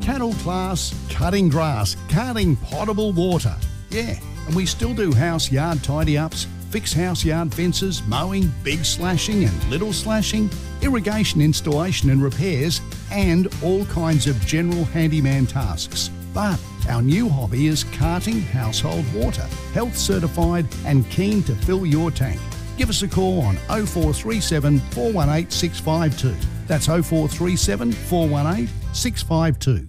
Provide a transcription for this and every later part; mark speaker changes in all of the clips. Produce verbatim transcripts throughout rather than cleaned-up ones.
Speaker 1: Cattle class, cutting grass, carting potable water. Yeah, and we still do house yard tidy-ups, fix house yard fences, mowing, big slashing and little slashing, irrigation installation and repairs, and all kinds of general handyman tasks. But our new hobby is carting household water, health certified and keen to fill your tank. Give us a call on oh four three seven, four one eight, six five two. That's oh four three seven, four one eight, six five two.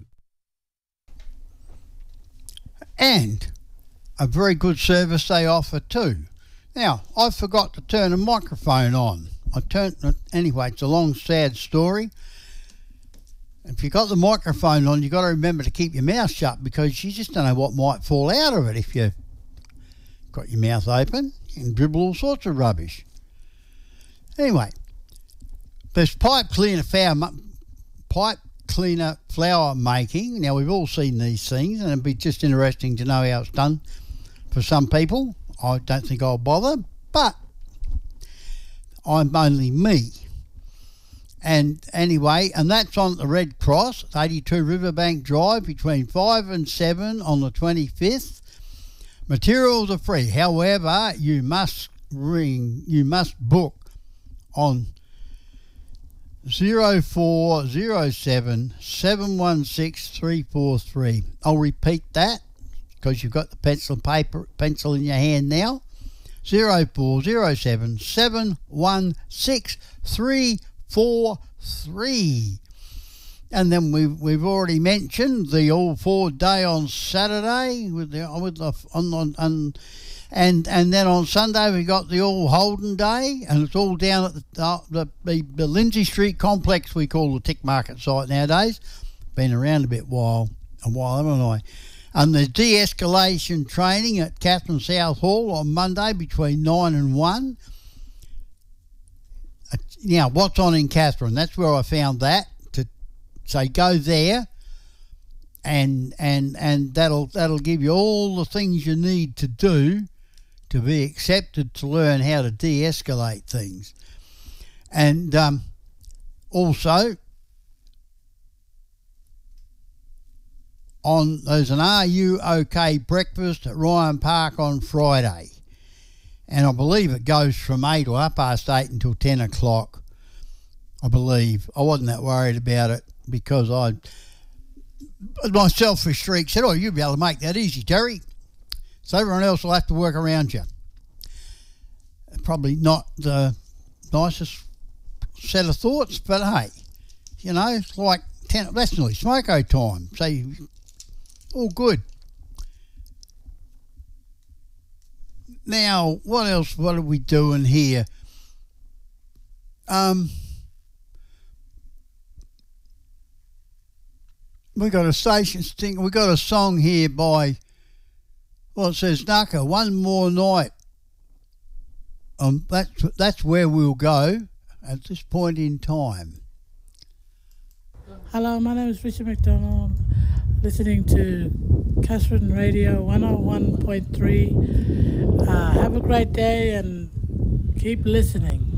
Speaker 2: And a very good service they offer too. Now, I forgot to turn the microphone on. I turned it, anyway, it's a long, sad story. If you got the microphone on, you got to remember to keep your mouth shut because you just don't know what might fall out of it if you got your mouth open. You can dribble all sorts of rubbish. Anyway, there's pipe cleaner flower, pipe cleaner flower making. Now, we've all seen these things, and it'd be just interesting to know how it's done for some people. I don't think I'll bother, but I'm only me. And anyway, and that's on the Red Cross, eighty-two Riverbank Drive, between five and seven on the twenty-fifth. Materials are free. However, you must ring, you must book on zero four zero seven, seven one six, three four three. I'll repeat that because you've got the pencil paper pencil in your hand now. zero four zero seven, seven one six, three four three. And then we've we've already mentioned the All Forward Day on Saturday with the with the on, on, on and and then on Sunday we got the All Holden Day, and it's all down at the uh, the, the the Lindsay Street complex we call the Tick Market site nowadays. Been around a bit while a while, haven't I? And the de-escalation training at Catherine South Hall on Monday between nine and one. Now, what's on in Catherine? That's where I found that. So go there, and and and that'll that'll give you all the things you need to do to be accepted to learn how to de-escalate things. And um, also, on there's an Are You OK breakfast at Ryan Park on Friday, and I believe it goes from eight or half past eight until ten o'clock. I believe I wasn't that worried about it, because I, my selfish streak said, oh, you'll be able to make that easy, Terry. So everyone else will have to work around you. Probably not the nicest set of thoughts, but hey, you know, it's like ten, that's nearly smoko time. So all good. Now, what else, what are we doing here? Um... We got a station sting. We got a song here by, well, it says Naka, One More Night. Um, that's that's where we'll go at this point in time.
Speaker 3: Hello, my name is Richard McDonald. Listening to Catherine Radio one oh one point three. Uh, have a great day and keep listening.